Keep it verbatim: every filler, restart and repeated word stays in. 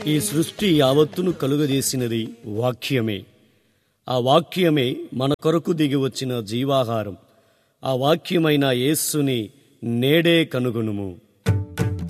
ఈ సృష్టి యావత్తును కలుగజేసినది వాక్యమే. ఆ వాక్యమే మన కొరకు దిగి వచ్చిన జీవాహారం. ఆ వాక్యమైన యేస్సుని నేడే కనుగొనుము.